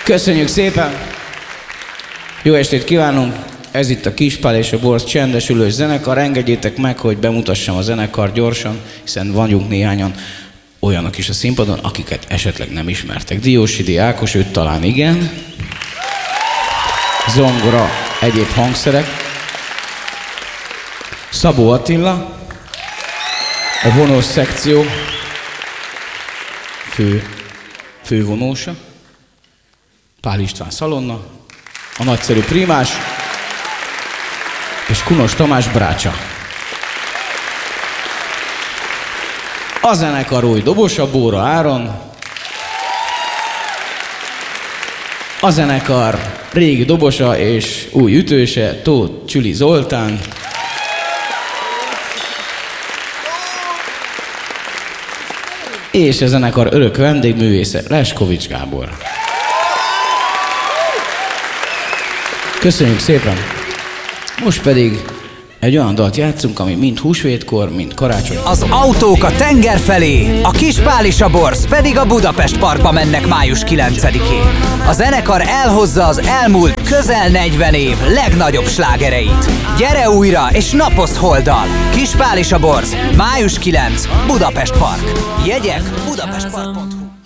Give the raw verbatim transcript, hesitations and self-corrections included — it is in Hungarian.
Köszönjük szépen! Jó estét kívánunk! Ez itt a Kispál és a Borz csendesülős zenekar. Engedjétek meg, hogy bemutassam a zenekar gyorsan, hiszen vagyunk néhányan olyanok is a színpadon, akiket esetleg nem ismertek. Diósidi Ákos, őt talán igen. Zongora, egyéb hangszerek. Szabó Attila, a vonós szekció fő, fővonósa. Pál István Szalonna, a nagyszerű primás, és Kunos Tamás brácsa. A zenekar új dobosa, Bóra Áron. A zenekar régi dobosa és új ütőse, Tóth Csüli Zoltán. És a zenekar örök vendégművésze, Leskovics Gábor. Köszönjük szépen! Most pedig egy olyan dalt játszunk, ami mind húsvétkor, mind karácsony. Az autók a tenger felé, a Kispál és a Borz pedig a Budapest Parkba mennek május kilencedikén. A zenekar elhozza az elmúlt közel negyven év legnagyobb slágereit. Gyere újra és napozd holddal! Kispál és a Borz, május kilencedike, Budapest Park. Jegyek budapestpark pont hu.